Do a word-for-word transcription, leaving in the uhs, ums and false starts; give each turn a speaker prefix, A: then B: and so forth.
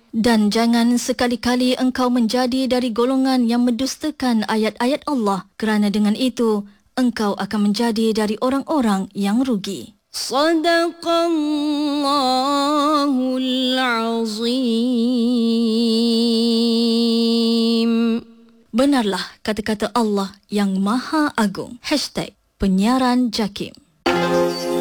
A: Dan jangan sekali-kali engkau menjadi dari golongan yang mendustakan ayat-ayat Allah, kerana dengan itu engkau akan menjadi dari orang-orang yang rugi. Sadaqallahul Azim. Benarlah kata-kata Allah yang Maha Agung. Hashtag Penyiaran Jakim.